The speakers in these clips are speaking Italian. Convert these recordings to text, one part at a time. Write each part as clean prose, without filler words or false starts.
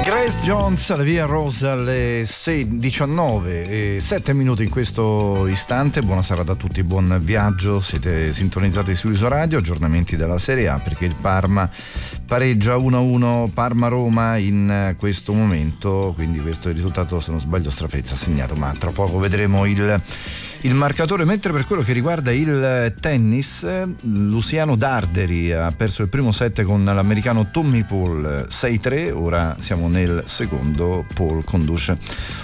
Grace Jones alla Via Rosa alle 6:19 e 7 minuti in questo istante. Buonasera a tutti, buon viaggio. Siete sintonizzati su Iso Radio, aggiornamenti della Serie A, perché il Parma pareggia 1-1 Parma-Roma in questo momento, quindi questo è il risultato, se non sbaglio Strafezza ha segnato, ma tra poco vedremo il marcatore. Mentre per quello che riguarda il tennis, Luciano Darderi ha perso il primo set con l'americano Tommy Paul 6-3, ora siamo nel secondo. Paul conduce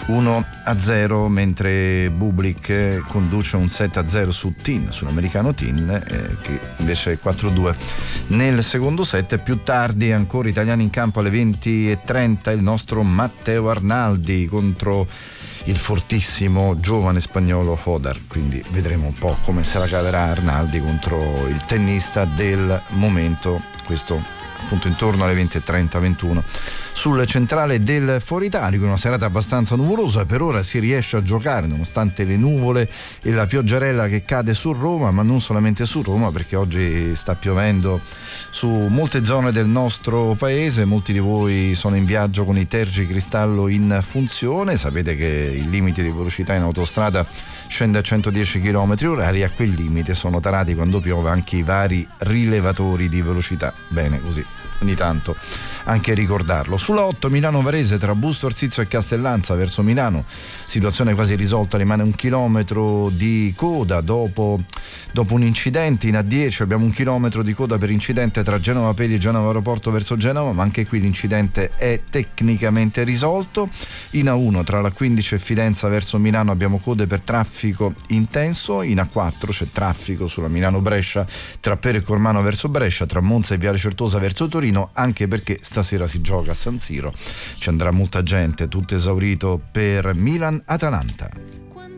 1-0, mentre Bublik conduce un 7-0 su Tin, sull'americano Tin, che invece è 4-2 nel secondo set. Più tardi ancora italiani in campo alle 20:30, il nostro Matteo Arnaldi contro il fortissimo giovane spagnolo Hodar, quindi vedremo un po' come se la caverà Arnaldi contro il tennista del momento, questo appunto intorno alle 20:30-21 sul centrale del Foro Italico. Una serata abbastanza nuvolosa, per ora si riesce a giocare nonostante le nuvole e la pioggerella che cade su Roma, ma non solamente su Roma, perché oggi sta piovendo su molte zone del nostro paese. Molti di voi sono in viaggio con i tergicristallo in funzione. Sapete che il limite di velocità in autostrada scende a 110 km/h, a quel limite sono tarati quando piove anche i vari rilevatori di velocità. Bene così, ogni tanto anche ricordarlo. Sulla 8 Milano-Varese tra Busto Arsizio e Castellanza verso Milano, situazione quasi risolta, rimane 1 chilometro di coda dopo un incidente. In A10 abbiamo 1 chilometro di coda per incidente tra Genova Pedi e Genova Aeroporto verso Genova, ma anche qui l'incidente è tecnicamente risolto. In A1 tra la 15 e Fidenza verso Milano abbiamo code per traffico intenso. In A4 c'è traffico sulla Milano-Brescia tra Pero e Cormano verso Brescia, tra Monza e Viale Certosa verso Torino, anche perché stasera si gioca a San Siro, ci andrà molta gente. Tutto esaurito per Milan-Atalanta.